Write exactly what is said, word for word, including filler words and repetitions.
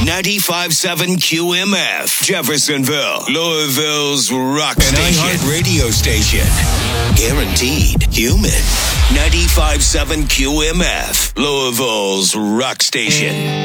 ninety-five point seven Q M F, Jeffersonville, Louisville's rock An station. iHeart radio station. Guaranteed human. ninety-five point seven Q M F, Louisville's rock station.